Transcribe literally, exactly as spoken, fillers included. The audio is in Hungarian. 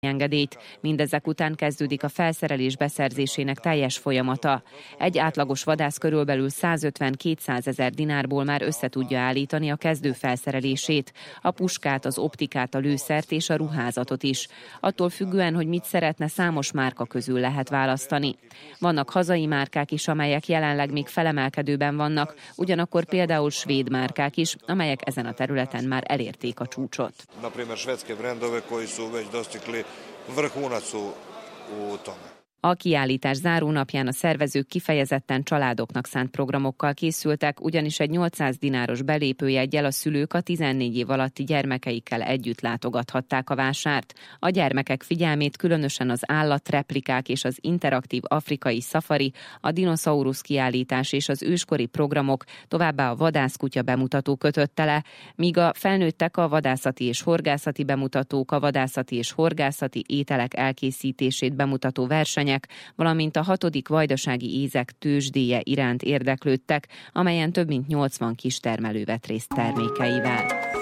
engedélyt. Mindezek után kezdődik a felszerelés beszerzésének teljes folyamata. Egy átlagos vadász körülbelül százötven-kétszázezer dinárból már össze tudja állítani a kezdő felszerelését, a puskát, az optikát, a lőszert és a ruházatot is. Attól függően, hogy mit szeretne, számos márka közül lehet választani. Vannak hazai márkák is, amelyek jelenleg még felemelkedőben vannak, ugyanakkor például svéd márkák is, amelyek ezen a területen már elérték a csúcsot. A kiállítás zárónapján a szervezők kifejezetten családoknak szánt programokkal készültek, ugyanis egy nyolcszáz dináros belépőjeggyel a szülők a tizennégy év alatti gyermekeikkel együtt látogathatták a vásárt. A gyermekek figyelmét különösen az állatreplikák és az interaktív afrikai szafari, a dinoszaurusz kiállítás és az őskori programok, továbbá a vadászkutya bemutató kötötte le, míg a felnőttek a vadászati és horgászati bemutatók, a vadászati és horgászati ételek elkészítését bemutató versenyek, valamint a hatodik vajdasági ézek tőzsdéje iránt érdeklődtek, amelyen több mint nyolcvan kistermelő vett részt termékeivel.